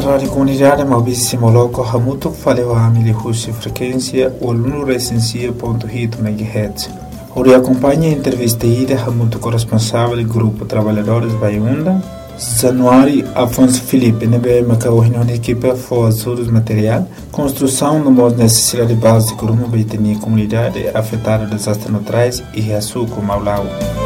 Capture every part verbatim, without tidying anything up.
Rádio Comunidade Maurício Moloco Hamuto falou a milihussi frequência oluno recensia ponto hito megahertz. Ori acompanha a entrevista ida Hamuto corresponsável do grupo Trabalhadores Baiunda. Januário Afonso Felipe nebe macaohino na equipe for surdos material, construção de uma necessidade básica de uma baitania comunidade afetada por desastres naturais e açúcar maulau.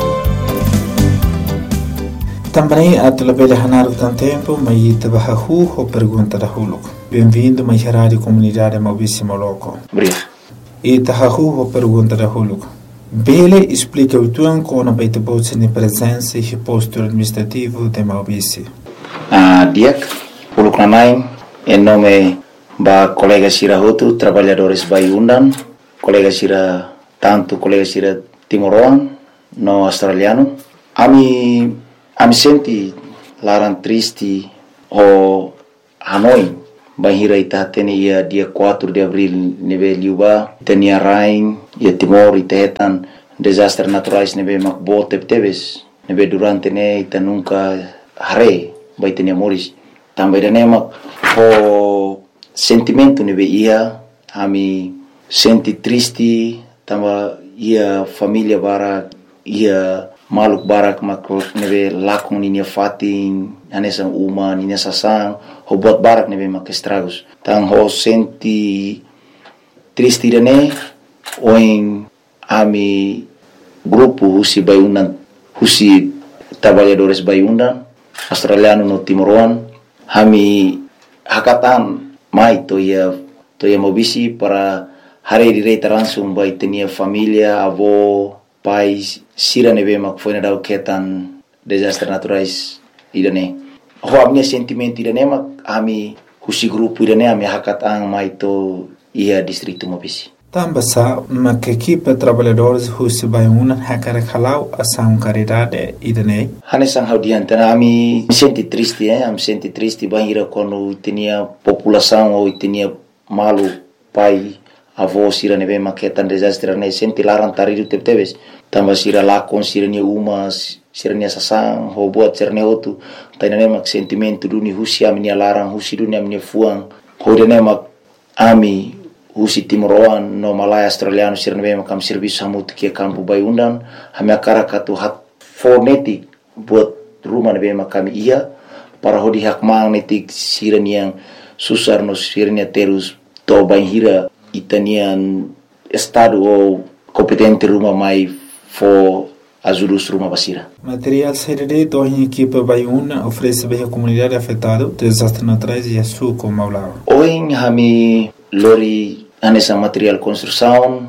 Também a televisão Hanar do tempo, mas trabalha ou pergunta da Huluco. Bem-vindo à Rádio Comunidade Maurício Moloco. Obrigado. E tahahu ou pergunta da Huluco. Bele explica o tuan com a baita bolsa de presença e posto administrativo de Maurício. Ah, Diak, Huluco Nanai, em nome da colega Sira Hotu, trabalhadores Baiundan, colega Sira, tanto colega Sira Timoroan, no australiano. Ami Ami senti larang triste o Hanoi bahira ita teni ia dia quatro de abril nebe liuba tenia rain ia Timor itetan desastres naturais nebe makbol tebes nebe durante ne ita nunca hare bai tenia moris também dane mak o sentimento nebe ia ami senti triste tamba ia família bara ia maluk barak makro nebe lakon ninia fatin anesa uma ninia sasang ho buat barak nebe mak estragos tang ho senti triste dane oin ami grupo husi Baiundan husi trabalhadores Baiundan australiano no Timoroan hami hakatan mai to ia to ia mobisi para hari direita langsung bai tenia família avó pais sira nebe mak foi na dau ketan desastres naturais idane ho amnia sentimento idane mak ami husi grupo idane ami hakatang mai to ia distrito Mobisi tambasa mak equipe trabalhadores husi Baiundan hakara khalau asam caridade idane hane sang haudiante ami senti triste eh am senti triste bahira quando tinha população ou tinha malu pai avó sira nebe maketan desastre ne senti larang taridu tebes tamba sira lakon sira ni uma sira ni sasang ho buat sira ne otu tainane mak sentimento duni husi ami ni larang husi duni ami fuang ho dene mak ami husi Timoroan no Malaya australiano sira nebe makam serviço hamut ke kampu Baiundan hami akara katu hat fonetik buat rumah nebe makam ia para hodi hak magnetik sira ni yang susar no sira ni terus to banhira itanian estado ou competente rumah mai for ajudus rumah basira. Material serede to em equipe Baiundan oferece bem a comunidade afetada desastres naturais e açúcar maulau. Oin hami lori anessa material construção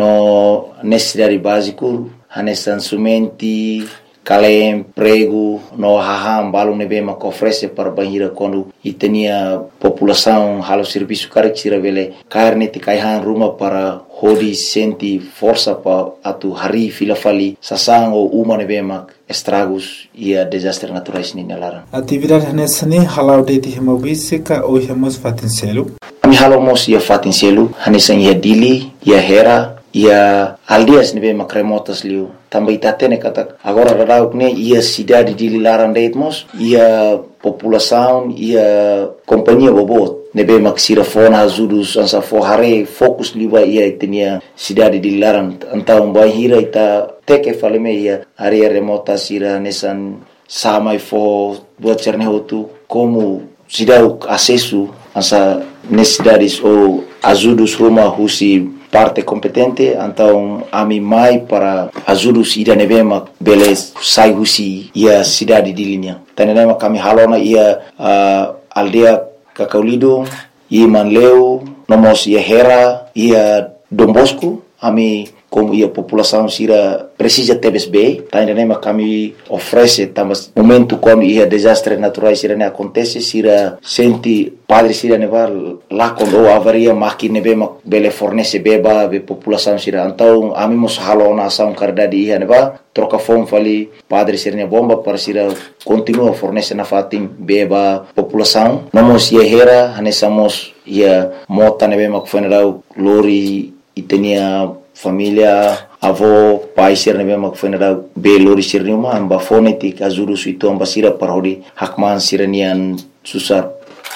no necessidade básico anessa sumenti kalem prego no haham balum nebe mak oferece para banhira quando itania população halo serviço karek sira vele carne ti kaihan rumah para hodi senti força pa atu hari filafali sasang ou uma nebe mak estragos ia desastres naturais ni nalara atividade nessa ne halau de ti Maurício ka o hemos fatincelo ami halo mos ia fatincelo hanesa ia dili ia hera ia aldias nebe mak remotas liu também tatene kata agora radauk ne ia cidade de Lilaran Deitmos ia população ia companhia bobot nebe maksira fona azudus ansa forhare fokus liwa ia tenia cidade de Lilaran então bahira ita teke faleme ia area remota sira nesan samai fo buat cerne hotu como cidade acesso ansa necessidades ou azudus rumah husi parte competente então ami mai para ajudus ida nebema beles sai husi ia cidade de linha tanema kami halona ia uh, aldea Kakaulido ia Manleu nomos ia Hera ia Dombosco ami como ia população sira precisa tebes bem tanema kami oferece também momento quando ia desastres naturais sira ne acontece sira senti padre sira neva lá quando avaria máquina nebe bele fornece beba be população sira então ami mos halona asam cardade ia neva troca fome fali padre sira ne bomba para sira continua fornece na fatim beba população nomos ia Hera hanesamos ia mota nebe mak funeral lori itenia família avó pai sir nebe mak funeral be lori sir numa amba fonetik azuru suito amba sira parodi hakman siranian susar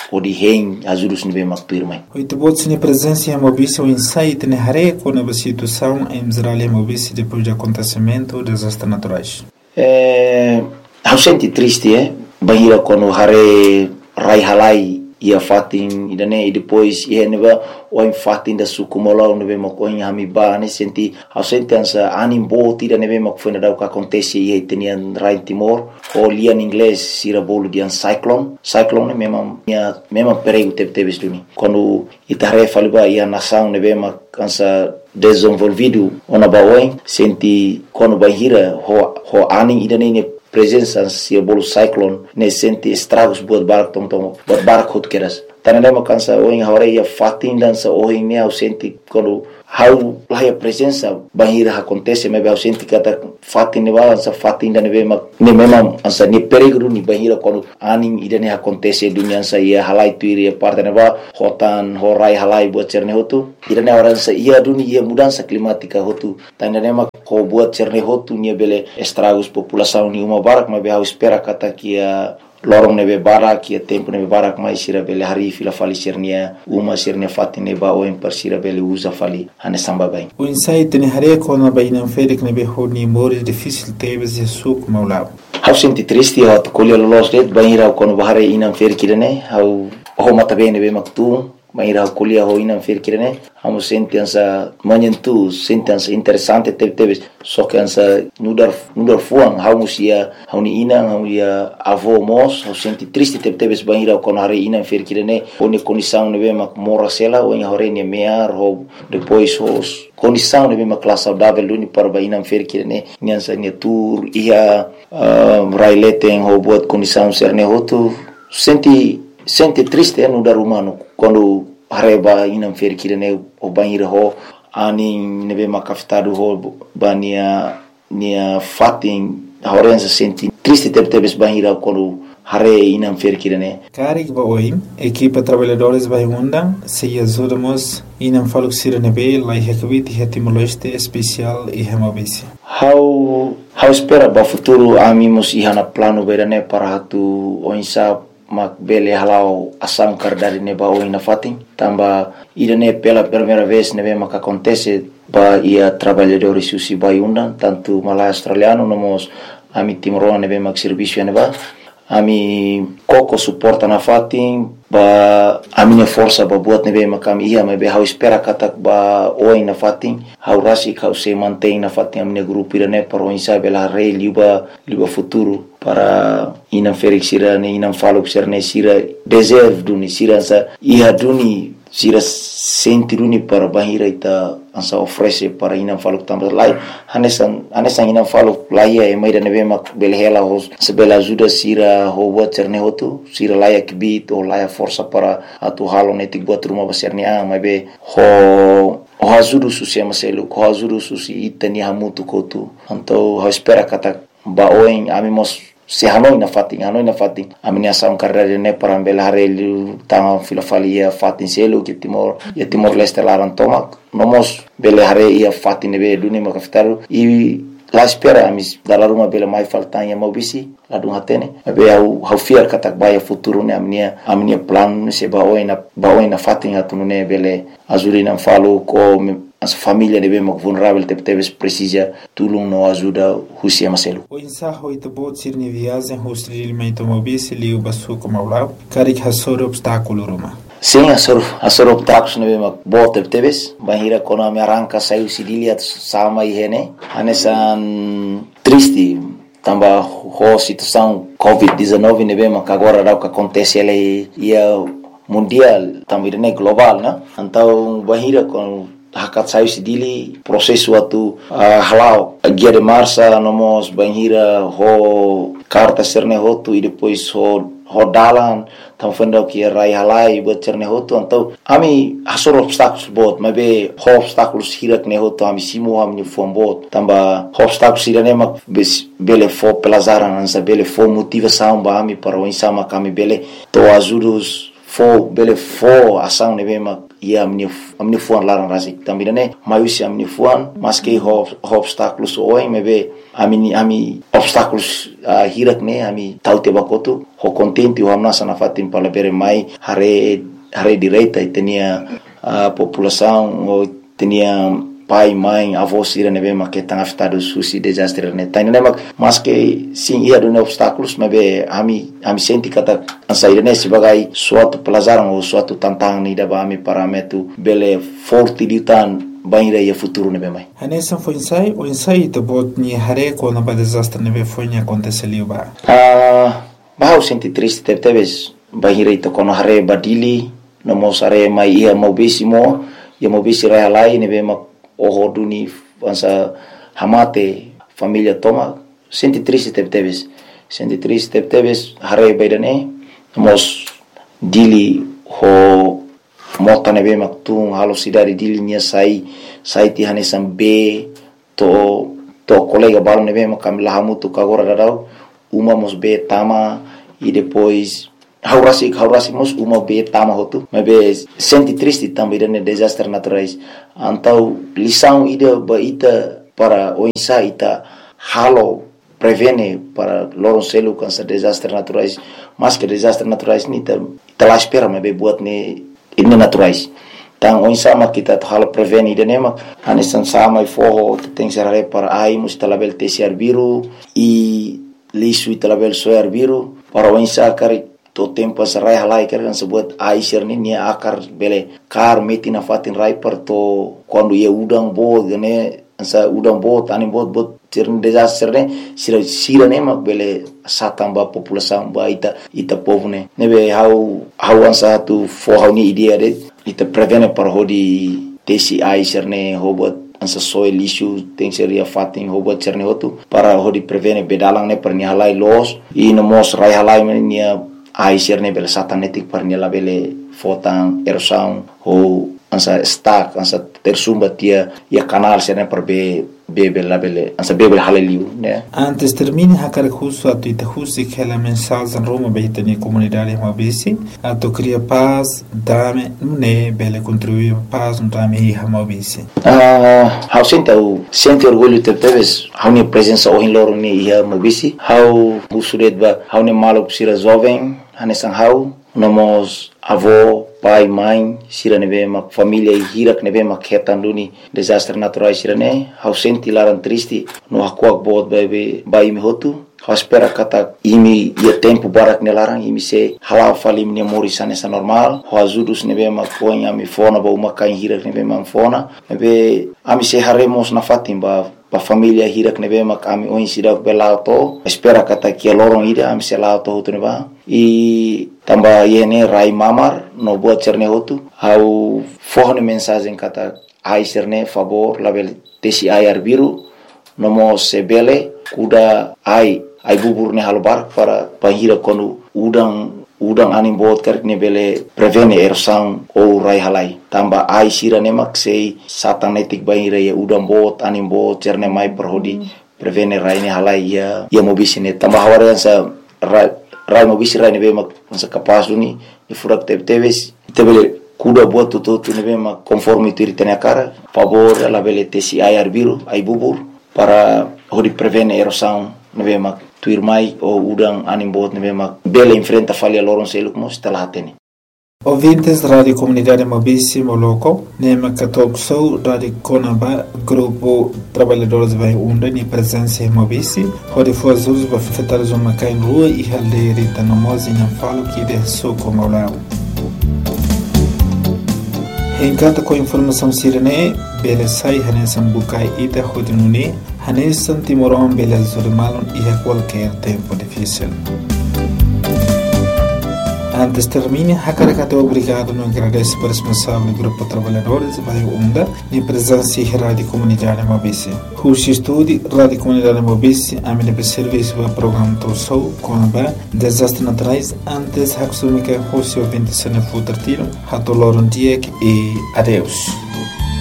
o di hen ajudos ni be makpirmai. Oito bots ni presença em Mobice o insight ne hare com a situação em Israel e Mobice depois do acontecimento dos desastres naturais. É, eu senti triste, é, bahira quando hare rai halai ia fatin idane e depois ia neba o em fatin da sukumola nebe makoin hamiba ne senti eu senti ansa anim bot ida nebe makfuna da o que acontece e tenian rai Timor o lia em inglês sira bolo de cyclone cyclone mesmo minha mesmo perigo teve teve stuni quando itare faliba ia nação nebe makansa desenvolvido ona baoin senti quando bahira ho ho anim idane ne presença se bolo cyclone ne senti estragos buat barak tom tom buat barak hot keras tananda makansa o em hore ia fatin dança o em ne senti quando how lá a presença bahira acontece mas eu senti kata fatin ne balança fatin da ne bema ne memang ansa ne perigo ni bahira quando aning ida ne acontece dunia sa ia halai tuiri parte ne ba hotan horai halai buat cerne hotu ida ne orang sa ia dunia ia mudança climática hotu tananda ne mak ko buat cerne hotu ni bele estragos população ni uma barak mas eu espera kata que a lorong nebe barak ia tempo nebe barak mai sira bele hari fila fali sirnia uma sirnia fatine ba o em sira bele usa fali ane samba bai o insight ne hare com a baina ferik nebe honi mores difícil teves e suk maulao hau senti triste ho to kolio los det baira kono bahare inam fer kirene hau ho mata bene be maktu baira kolia ho inam fer kirene hau senti ansa manyentu senti ansa interessante teve teve só que ansa nudar nudar fuang hau musia hau ni inang hau ia avô mos hau senti triste teve teve baira kono hare inam fer kirene oni condição nebe mak mora sela o em hore ne mear ho depois os condição nebe mak classe saudável duni para bainam fer kirene nyansa ne tour ia uh, raileten ho buat condição serne hotu senti senti triste no dar humano quando hareba inam fer kirene o banheiro ho ani nebe makafitado ho bania nia fatin horenza senti triste teve teve banheiro quando hare inam fer kirene Karik ba oi equipa trabalhadores vai undang se ajudamos inam faluk sirene be lai hekvit hetimoleste especial e hemabisi how how espera ba futuro amimos ihana plano berane para hatu oinsa mak bele halau asam kardari ne ba oina fatin tamba idane pela primeira vez nebe mak acontece ba ia trabalhadores susi vai undan tanto malai australiano nomos ami timoro nebe mak serviço ne ba ami koko suporta na fatin ba a minha força ba buat nebe makam ia me be hau espera katak ba oi na fatin hau rasi kau se mantém na fatin a minha grupo irane para o insa bela rei liba liba futuro para inam felix sira ne inam falo serne sira deserve duni sira sa ia duni sira senti duni para bahira ita ansa oferece para inam falo tambah lai hanesan hanesan inam falo lai e mai da nebe mak belhela hos sebela ajuda sira ho buat serne hotu sira lai akbit o lai força para atu halo netik buat rumah besarnya mai be ho o ajuda susi amaselu ho ajuda susi itani hamutu kotu então ho espera kata ba oin amimos se hanoi na fatin hanoi na fatin amini asam carreira ne para bela harelu tanga filofalia fatin selo que timor e timor leste laran tomak nomos bela hare ia fatin be duni makaftaru e la espera amis dalar uma bela mai faltanya mobisi la dun hatene be au hau fiar katak baya futuro ne amnia amnia plan se ba oina ba oina fatin atunune bele azurina falo ko as família de bem vulnerável te teves precisa tulum no ajuda husia maselu o insaho ito bot sirni viagem hostri limento mobisi liu basu como lá carik hasor obstáculo roma sim asor asor obstáculos ne bem bot te teves bahira kono me arranca saiu sidilia sama ihene anesan triste tamba ho situação covid dezenove ne bem agora dá o que acontece ele ia mundial também ne global né então bahira com hakat saiu sidili processo atu uh, halau guia de marcha nomos banhira ho carta serne hotu e depois ho ho dalan tam fenda que rai halai buat serne hotu então ami hasor obstáculos bot mas be ho obstáculos hirak ne hotu ami simo ami fom bot tamba ho obstáculos irane mak bele fo pelazaran ansa bele fo motivação ba ami para o insama kami bele to ajudos fo bele fo ação ne be mak ia amin'ny amin'ny foana larana raha zay tambira ne maiusy amin'ny foana maske obstáculos oin mebe ami ami obstáculos hirak ne ami taute bakoto ho contente o amna sana fatin palabere mai hare hare direita tenia a população o tenia pai, mãe, avô sira nebe make tanga fitado susi desastre ne tani ne mas que sim ia do obstáculos mebe ami ami senti kata ansaire ne sebagai suatu pelajaran ou suatu tantangan ni daba ami parametu bele forte ditan banira ia futuro nebe mai Hanesan foi ensaio o ensaio te bot ni hare ko na ba desastre nebe foi ni aconteceu ba ah ba o senti triste te teves banira ito kono hare badili no mosare mai ia mobisimo ia mobisi rai lai nebe mak o duni ansa hamate família toma senti triste teve teves senti triste teve teves hare baidane mos dili ho mota nebe maktung halo sidari dili nia sai sai ti hanesan be to to colega balo nebe makam lahamutu kagora dadau uma mos be tama e depois haurasi haurasi mos uma be tama hotu mebe senti triste também dane desastre naturais antau lição ida ba ita para o insa ita halo prevene para loron selu cansa desastre naturais mas que desastre naturais ni ta ita la espera mebe buat ne ini naturais tang o insa ma kita halo prevene ida nema hanesan sama i forro tem serare para ai mus talabel tesiar biru e lisu talabel soar biru para o insa kari to tempo sarai halai kan sebut aisir ni nia akar bele kar meti na fatin rai per to quando ia udang bo gane ansa udang bo tani bot bot tirn desastre ne sira sira ne mak bele satamba população ba ita ita povo ne nebe hau hau ansa tu fo hau ni idea de ita prevene par hodi tesi aisir ne hobot ansa soil issue tem seria fatin hobot cerne hotu para hodi prevene bedalang ne per ni halai los i no mos rai halai nia ai serne bele satanetik par nela bele fotan erosão ou ansa stack ansa tersumba tia ia canal serne par be bebe la bele ansa bebe haleliu né antes termine hakar justo atu ite justo que la mensagem Roma beita ni comunidade mabisi atu cria paz dame ne bele contribuir paz no dame hi mabisi ah how senta o sente orgulho te teves how ni presença o hinloro ni hi mabisi how usuret ba how ni malok sira jovem hanesan how nomos avô pai mãe sira nebe mak família e hirak nebe mak hetan duni desastre naturais sira ne how senti laran triste no hakuak bot bebe bai mi hotu how espera kata imi ia tempo barak nelarang imi se hala falim ne mori sanesa normal how azudus nebe mak ponya mi fona ba uma kain hirak nebe mak fona nebe ami se haremos na fatimba pa família hirak nebe mak ami oin sidak belauto espera kata kia lorong ida ami se lauto hotu neba e tamba yene rai mamar no buat cerne hotu how forne mensagem kata ai cerne favor label tesi ai arbiru no mo sebele kuda ai ai bubur ne halbar para pahira konu udang udang anim bot kerk ne bele prevene erosão ou rai halai tamba ai sira ne mak sei satanetik bahira ya udang bot anim bot cerne mai perhodi prevene rai ne halai ya ya mobisine tamba hawarian sa rai rai mobisi rai ne be mak sa kapas duni ni furak teb teves tebele kuda buat tutu tu ne be mak conforme tu ritene cara favor la bele tesi ai arbiru ai bubur para hodi prevene erosão ne be mak tuir mai o udang anim bot ne be mak bele enfrenta falha loron seluk mos talatene Ouvintes da Rádio Comunidade Mobisi Moloko, Nema Katok Sou, Rádio Conaba, Grupo Trabalhadores Vai Unda, ni presença em Mobisi, onde foi as usos para afetar os homacai em rua e haldeira e tanamosa em falo que de sou como ao lado. Encanta com informação sirene, bele sai hanesan bukai ita hodinuni, hanesan timoron bele zurimalon e a qualquer tempo difícil. Antes termine, Hakarakato obrigado no agradece para o responsável do Grupo Trabalhadores Vai Unda e presença em Rádio Comunidade Mobisi. Rushi Estúdio, Rádio Comunidade Mobisi, a minha serviço para o programa Tossou, com a desastre naturais, antes Haksumika Rushi ouvinte se ne futartino, Hatoloron Diek e adeus.